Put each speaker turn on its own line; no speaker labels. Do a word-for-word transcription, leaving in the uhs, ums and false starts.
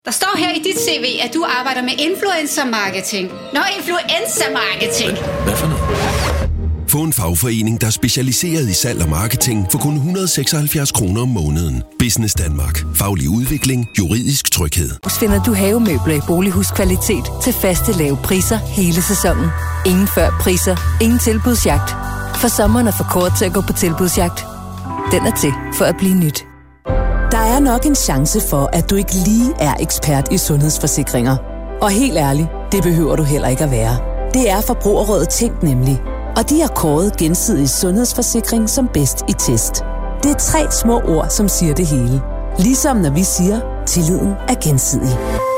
Der står her i dit C V, at du arbejder med influencer-marketing. Nå, influencer-marketing.
Hvad for noget?
Få en fagforening, der er specialiseret i salg og marketing for kun et hundrede og seksoghalvfjerds kroner om måneden. Business Danmark. Faglig udvikling. Juridisk tryghed.
Finder du havemøbler i Bolighuskvalitet til faste lave priser hele sæsonen. Ingen før priser. Ingen tilbudsjagt. For sommeren er for kort til at gå på tilbudsjagt. Den er til for at blive nyt.
Der er nok en chance for, at du ikke lige er ekspert i sundhedsforsikringer. Og helt ærligt, det behøver du heller ikke at være. Det er Forbrugerrådet Tænk nemlig. Og de har kåret Gensidig Sundhedsforsikring som bedst i test. Det er tre små ord, som siger det hele. Ligesom når vi siger, tilliden er gensidig.